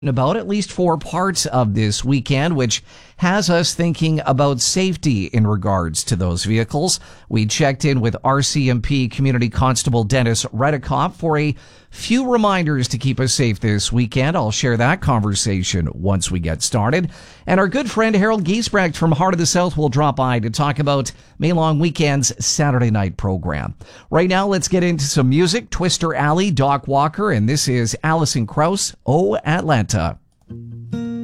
about at least four parts of this weekend, which has us thinking about safety in regards to those vehicles. We checked in with RCMP Community Constable Dennis Redikoff for a few reminders to keep us safe this weekend. I'll share that conversation once we get started. And our good friend Harold Giesbrecht from Heart of the South will drop by to talk about May Long Weekend's Saturday night program. Right now, let's get into some music. Twister Alley, Doc Walker, and this is Alison Krauss, Oh Atlanta.